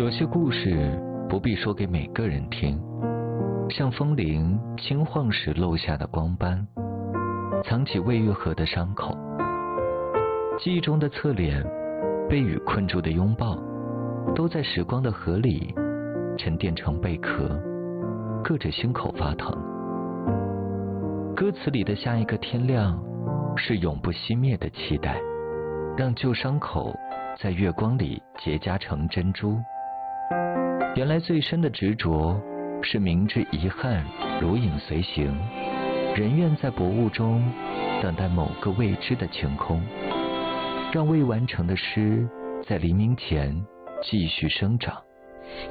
有些故事不必说给每个人听，像风铃轻晃时漏下的光斑，藏起未愈合的伤口。记忆中的侧脸，被雨困住的拥抱，都在时光的河里沉淀成贝壳，硌着心口发疼。歌词里的下一个天亮，是永不熄灭的期待，让旧伤口在月光里结痂成珍珠。原来最深的执着，是明知遗憾如影随形，人愿在薄雾中等待某个未知的晴空，让未完成的诗在黎明前继续生长。